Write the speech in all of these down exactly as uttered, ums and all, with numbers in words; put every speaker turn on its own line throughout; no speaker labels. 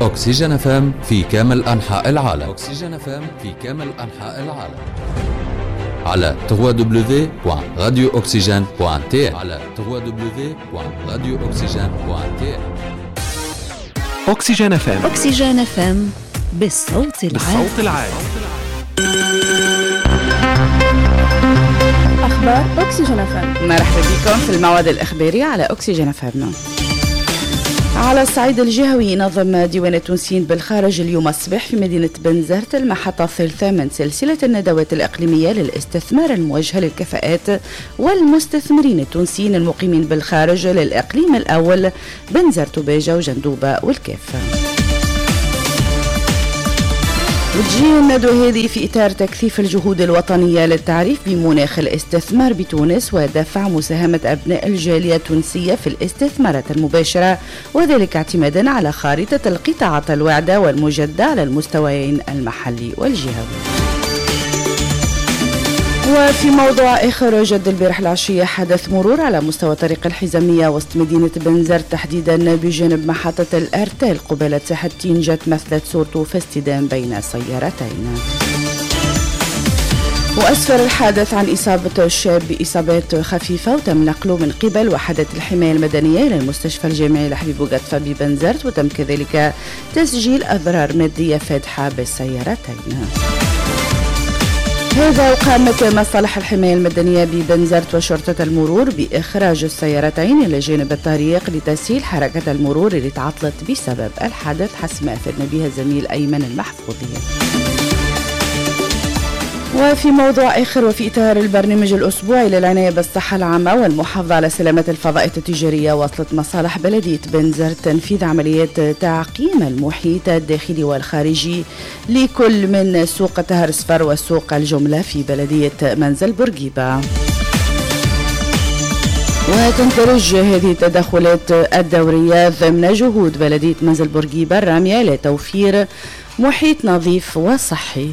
أكسجين اف ام في كامل أنحاء العالم. أكسجين اف ام في كامل أنحاء العالم على دبليو دبليو دبليو دوت راديو أكسجين دوت تي على دبليو دبليو دبليو دوت راديو أكسجين دوت تي.
أكسجين اف ام.
أكسجين اف ام بالصوت العالي.
بالصوت العالي.
أخبار أكسجين اف ام.
مرحبا بكم في الموعد الإخباري على أكسجين اف ام. على الصعيد الجهوي نظم ديوان التونسيين بالخارج اليوم الصباح في مدينة بنزرت المحطة الثالثة من سلسلة الندوات الإقليمية للاستثمار الموجهة للكفاءات والمستثمرين التونسيين المقيمين بالخارج للإقليم الأول بنزرت وباجة وجندوبة والكافة. وتجي الندوة هذه في إطار تكثيف الجهود الوطنية للتعريف بمناخ الاستثمار بتونس ودفع مساهمة أبناء الجالية التونسية في الاستثمارات المباشرة، وذلك اعتمادا على خارطة القطاعات الواعدة والمجدة على المستويين المحلي والجهوي. وفي موضوع آخر، جد البارح العشية حدث مرور على مستوى طريق الحزامية وسط مدينة بنزرت تحديدا بجانب محطة الأرتال قبالة ساحة تينجت مثلت صورته في اصطدام بين سيارتين. وأسفر الحادث عن إصابة الشاب بإصابات خفيفة وتم نقله من قبل وحدة الحماية المدنية إلى المستشفى الجامعي لحبيب بوغاتفا ببنزرت، وتم كذلك تسجيل أضرار مادية فادحة بالسيارتين. هذا وقامت مصالح الحماية المدنية ببنزرت وشرطة المرور بإخراج السيارتين إلى جانب الطريق لتسهيل حركة المرور اللي تعطلت بسبب الحادث حسب ما أفادنا بها الزميل أيمن المحفوظي. وفي موضوع آخر، وفي إطار البرنامج الأسبوعي للعناية بالصحة العامة والمحافظة على سلامة الفضائيات التجارية، وصلت مصالح بلدية بنزرت تنفيذ عمليات تعقيم المحيط الداخلي والخارجي لكل من سوق طهر صفر والسوق الجملة في بلدية منزل بورقيبة. وتندرج هذه التدخلات الدورية ضمن جهود بلدية منزل بورقيبة الرامية لتوفير محيط نظيف وصحي.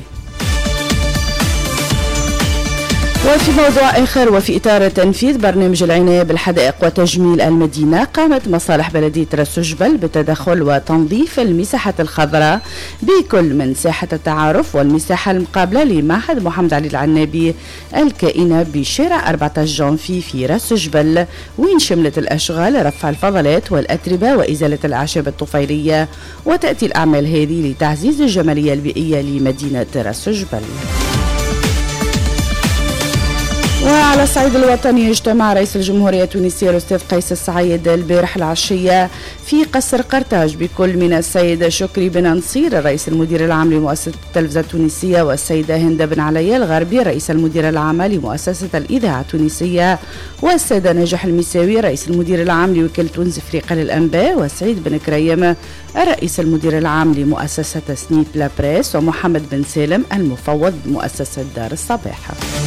وفي موضوع آخر، وفي إطار تنفيذ برنامج العناية بالحدائق وتجميل المدينة، قامت مصالح بلدية راس جبل بتدخل وتنظيف المساحة الخضراء بكل من ساحة التعارف والمساحة المقابلة لمعهد محمد علي العنابي الكائنة بشارع أربعة عشر جانفي في راس جبل، وين شملت الأشغال رفع الفضلات والأتربة وإزالة الأعشاب الطفيلية، وتأتي الأعمال هذه لتعزيز الجمالية البيئية لمدينة راس جبل. وعلى الصعيد الوطني، اجتمع رئيس الجمهورية التونسية الأستاذ قيس السعيد البارح العشية في قصر قرطاج بكل من السيد شكري بن نصير الرئيس المدير العام لمؤسسة التلفزة التونسية، والسيدة هند بن علي الغربي رئيس المدير العام لمؤسسة الإذاعة التونسية، والسيدة نجاح المساوي رئيس المدير العام لوكالة تونس أفريقيا للأنباء، وسعيد بن كريم الرئيس المدير العام لمؤسسة سنيب لابريس، ومحمد بن سالم المفوض بمؤسسة دار الصباح.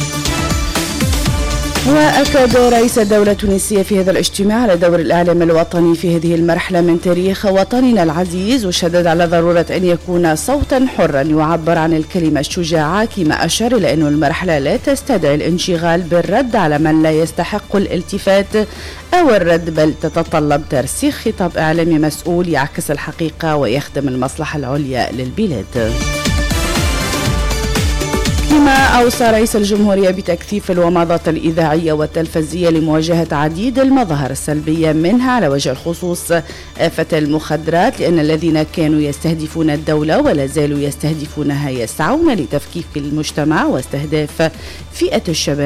وأكد رئيس الدولة التونسية في هذا الاجتماع على دور الإعلام الوطني في هذه المرحلة من تاريخ وطننا العزيز، وشدد على ضرورة أن يكون صوتا حرا يعبر عن الكلمة الشجاعة، كما أشار إلى أن المرحلة لا تستدعي الانشغال بالرد على من لا يستحق الالتفات أو الرد، بل تتطلب ترسيخ خطاب إعلامي مسؤول يعكس الحقيقة ويخدم المصلحة العليا للبلاد. كما أوصى رئيس الجمهورية بتكثيف الومضات الإذاعية والتلفزية لمواجهة عديد المظاهر السلبية، منها على وجه الخصوص آفة المخدرات، لأن الذين كانوا يستهدفون الدولة ولا زالوا يستهدفونها يسعون لتفكيك المجتمع واستهداف فئة الشباب